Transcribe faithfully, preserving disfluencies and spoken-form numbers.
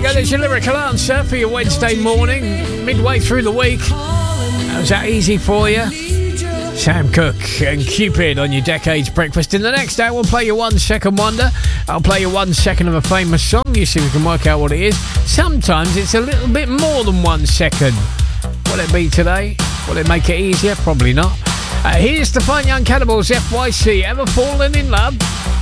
go. There's your lyrical answer for your Wednesday morning, midway through the week. Was that easy for you? Sam Cooke and Cupid on your Decades Breakfast. In the next hour, we'll play your one second wonder. I'll play you one second of a famous song. You see if we can work out what it is. Sometimes it's a little bit more than one second. Will it be today? Will it make it easier? Probably not. Uh, here's the Fine Young Cannibals, F Y C. Ever fallen in love?